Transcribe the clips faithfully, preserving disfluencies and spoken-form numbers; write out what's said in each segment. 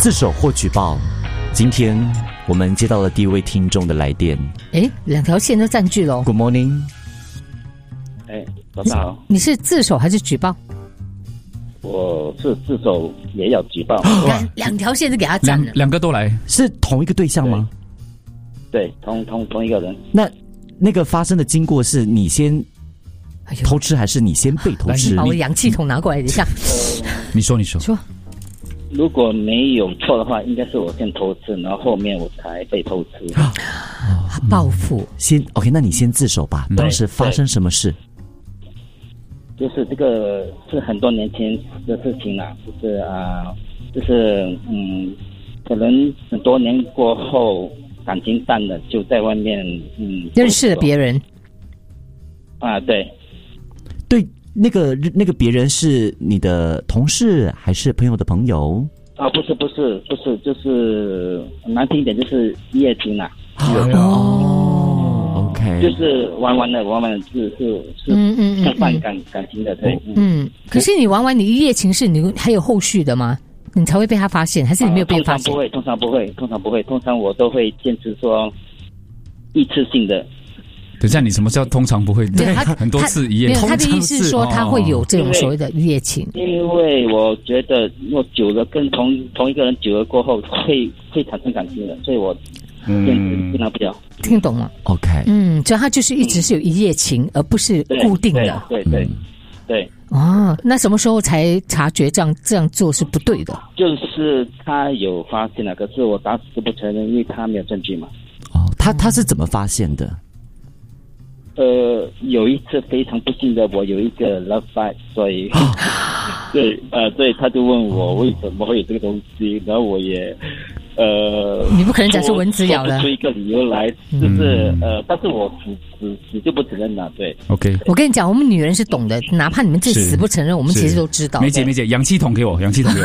自首或举报。今天我们接到了第一位听众的来电。 诶，两条线都占据了。 Good morning。 哎，早上好。 你是自首还是举报？ 我是自首也要举报。 两条线都给他占了， 两两个都来。 是同一个对象吗？ 对，同同同一个人。 那那个发生的经过是你先偷吃还是你先被偷吃？ 把我氧气筒拿过来一下。 你说你说说， 如果没有错的话，应该是我先偷吃，然后后面我才被偷吃。 啊、报复。 先 OK， 那你先自首吧。当时发生什么事？ 就是这个是很多年前的事情啦，就是啊、呃，就是嗯，可能很多年过后感情淡了，就在外面嗯认识了别人。 啊，对， 对。那个那个别人是你的同事还是朋友的朋友？ 啊，不是不是不是，就是难听一点就是一夜情啦。 哦 ，OK， 就是玩玩的玩玩的是是是嗯嗯充满感感情的，对。 嗯，可是你玩完你一夜情是你还有后续的吗？你才会被他发现，还是你没有被发现？ 通常不会，通常不会，通常不会，通常我都会坚持说一次性的。 等一下，你什么叫通常不会？ 对，他很多次一夜情。 他的意思是说他会有这种所谓的一夜情。 因为我觉得我久了跟同同一个人久了过后会会产生感情的，所以我坚持尽量不要。 听懂了 ？OK。 嗯，所以他就是一直是有一夜情，而不是固定的。 对对对。对。 哦，那什么时候才察觉这样这样做是不对的？ 就是他有发现了，可是我打死不承认，因为他没有证据嘛。 哦，他他是怎么发现的？ 呃，有一次非常不幸的，我有一个 love bite， 所以，对，呃，对，他就问我为什么会有这个东西，然后我也，呃， 你不可能讲是蚊子咬了， 说不出一个理由来，就是、嗯、呃，但是我死死死就不承认了，对。 OK， 我跟你讲，我们女人是懂的，哪怕你们自己死不承认，我们其实都知道。 梅姐，梅姐，氧气筒给我，氧气筒给我。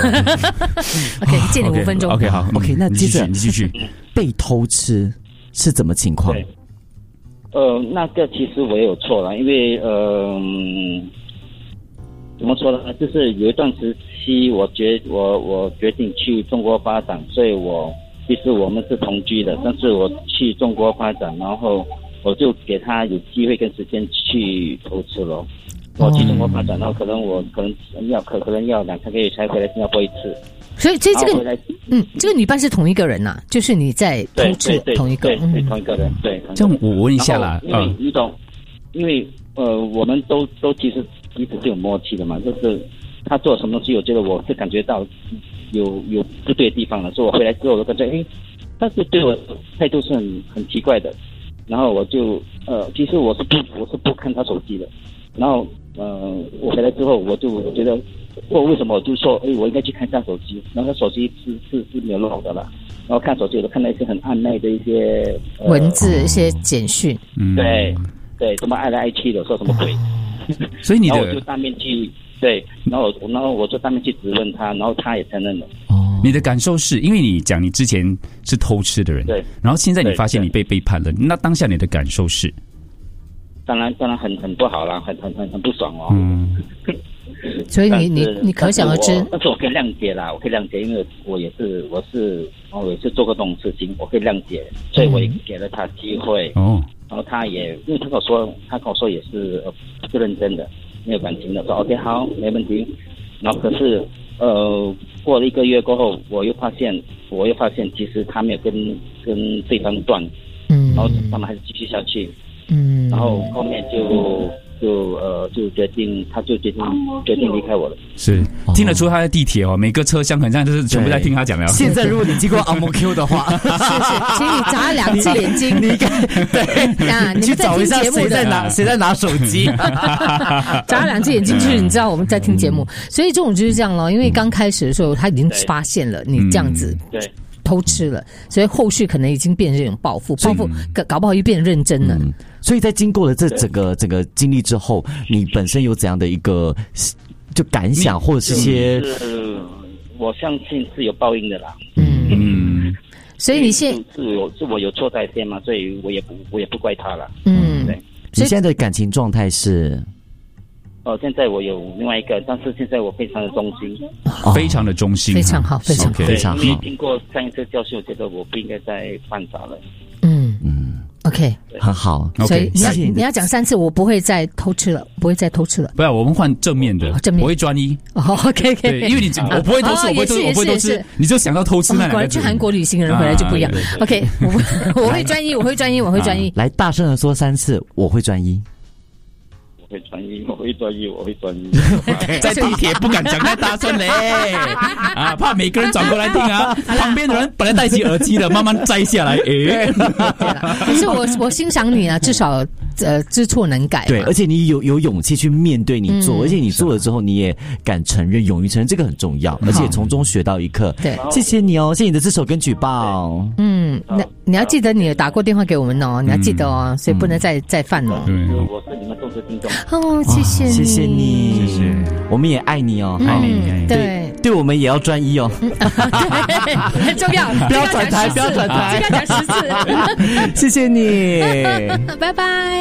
OK， 借你五分钟。 OK， 好 ，OK， 那接着你继续， 被偷吃是怎么情况？ 呃，那个其实我也有错了，因为呃，怎么说呢？就是有一段时期，我决我我决定去中国发展，所以我其实我们是同居的，但是我去中国发展，然后我就给他有机会跟时间去偷吃了。我去中国发展，然后可能我可能要可可能要两三个月才回来新加坡一次。 所以，所以这个，嗯，这个女伴是同一个人呐、啊，就是你在偷吃同一个， 对，对，同一个人，对。 这样我问一下啦， 因为你懂，因为呃，我们都都其实彼此是有默契的嘛，就是他做什么东西，我觉得我是感觉到有有不对的地方了，所以我回来之后我就感觉，哎，但是对我态度是很很奇怪的，然后我就呃，其实我是不我是不看他手机的，然后呃，我回来之后我就我觉得。我为什么我就说，哎，我应该去看一下手机，然后他手机是是是没有漏的了，然后看手机我都看到一些很暧昧的一些、呃、 文字、一些简讯， 嗯， 对对，什么爱来爱去的，说什么鬼， 所以你的， 然后我就当面去对，然后然后我就当面去质问他，然后他也承认了。 哦，你的感受是因为你讲你之前是偷吃的人， 对， 然后现在你发现你被背叛了，那当下你的感受是？ 当然当然很很不好啦，很很很很不爽哦。 嗯。 所以你你你可想而知， 但是我可以谅解啦，我可以谅解，因为我也是我是我也是做过这种事情，我可以谅解，所以我也给了他机会。 哦， 然后他也因为他跟我说，他跟我说也是呃不认真的，没有感情的，说 OK 好，没问题。然后可是呃过了一个月过后，我又发现我又发现其实他没有跟跟对方断， 嗯， 然后他们还是继续下去， 嗯， 然后后面就。就呃就决定，他就决定决定离开我了。 是听得出他在地铁哦，每个车厢很像就是全部在听他讲了。 现在如果你经过 A M Q 的话， 是是，请你眨两只眼睛， 你看对啊，你去找一下谁在拿谁在拿手机， 眨两只眼睛就是你知道我们在听节目，所以这种就是这样咯。因为刚开始的时候他已经发现了你这样子， 对。 偷吃了，所以后续可能已经变成这种报复，报复搞搞不好又变认真了。 嗯、所以在经过了这整个整个经历之后，你本身有怎样的一个就感想，或者是些？ 是我相信是有报应的啦。 嗯嗯，所以你现在是我是我有错在先嘛，所以我也不我也不怪他了。 嗯， 对。 你现在的感情状态是？ 哦，现在我有另外一个，但是现在我非常的忠心， 哦非常的忠心， 非常好，非常好， OK 非常好因为经过上一次教训，我觉得我不应该再犯法了。 嗯嗯， ，OK， 很好。 OK， 所以你要谢谢你的你要讲三次，我不会再偷吃了，不会再偷吃了。 不要，我们换正面的， 哦正面我会专一。 哦，OK OK， 对，因为你我不会偷吃， 哦我不会偷吃， 也是我不会偷吃也是， 你就想到偷吃那两个字。 果然去韩国旅行的人回来就不一样啊对对。对 OK，我我会专一，我会专一，我会专一。 来，大声的说三次，我会专一。 我会专一，我会专一，我会专一。 在地铁不敢讲太大声嘞，啊，怕每个人转过来听啊。旁边的人本来戴起耳机的，慢慢摘下来，诶。 对了，可是我我欣赏你啊，至少呃知错能改嘛。 对，而且你有有勇气去面对你做， 嗯而且你做了之后，你也敢承认，勇于承认，这个很重要，而且从中学到一课。 对谢谢你哦，谢谢你的自首跟举报。 嗯，那你要记得你打过电话给我们哦，你要记得哦，所以不能再再犯哦。 对， 我是你们忠实听众。 哦，谢谢你， 谢谢你， 谢谢我们也爱你哦， 嗯爱你爱你对， 对我们也要专一哦。 对，很重要， 不要转台不要转台这个要讲十次， 谢谢你。 拜拜。